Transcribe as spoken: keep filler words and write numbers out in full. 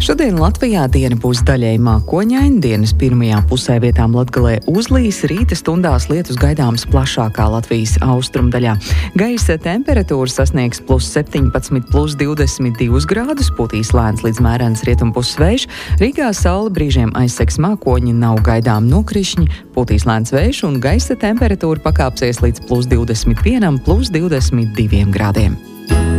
Šodien Latvijā diena būs daļēji mākoņaina, dienas pirmajā pusē vietām Latgalē uzlīs, rīta stundās lietus gaidāms plašākā Latvijas austrumdaļā. Gaisa temperatūra sasniegs plus septiņpadsmit, plus divdesmit divus grādus, putīs lēns līdz mērens rietumpus vējš, Rīgā saule brīžiem aizsegs mākoņi, nav gaidām nokrišņi, putīs lēns vējš un gaisa temperatūra pakāpsies līdz plus divdesmit vienam, plus divdesmit diviem grādiem.